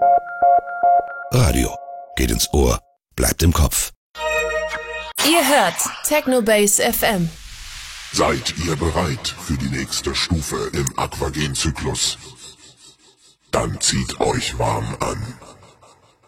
Radio. Geht ins Ohr, bleibt im Kopf. Ihr hört Technobase FM. Seid ihr bereit für die nächste Stufe im Aquagen-Zyklus? Dann zieht euch warm an.